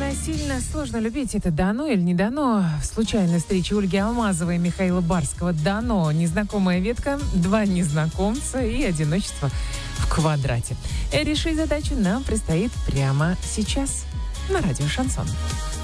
Сильно сложно любить. Это дано или не дано? В случайной встрече Ольги Алмазовой и Михаила Барского дано. Незнакомая ветка, два незнакомца и одиночество в квадрате. Решить задачу нам предстоит прямо сейчас на радио «Шансон».